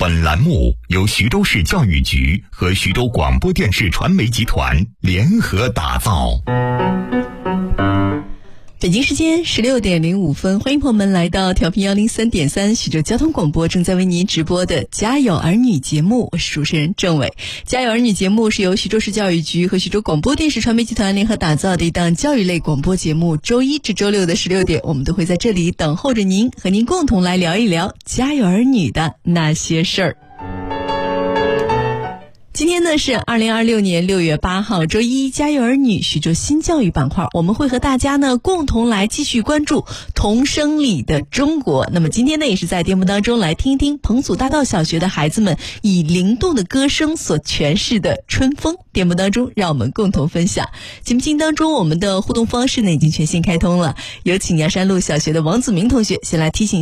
本栏目由徐州市教育局和徐州广播电视传媒集团联合打造。 北京时间16点05分，欢迎朋友们来到调频103.3徐州交通广播，正在为您直播的家有儿女节目，我是主持人郑伟。家有儿女节目是由徐州市教育局和徐州广播电视传媒集团联合打造的一档教育类广播节目，周一至周六的16点，我们都会在这里等候着您，和您共同来聊一聊家有儿女的那些事儿。今天呢是2026年6月8号周一，家有儿女徐州新教育板块，我们会和大家呢共同来继续关注童声里的中国。那么今天呢也是在节目当中来听一听彭祖大道小学的孩子们以灵动的歌声所诠释的春风。节目当中让我们共同分享。节目进行当中，我们的互动方式呢已经全线开通了，有请阳山路小学的王子明同学先来提醒